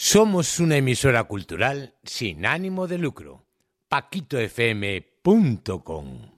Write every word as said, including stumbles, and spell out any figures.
Somos una emisora cultural sin ánimo de lucro. paquito f m punto com